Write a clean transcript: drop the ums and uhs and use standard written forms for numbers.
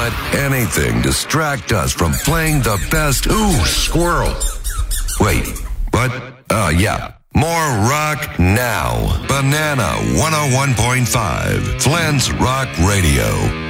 let anything distract us from playing the best. Ooh, squirrel. Wait, what? Yeah. More rock now. Banana 101.5. Flint's Rock Radio.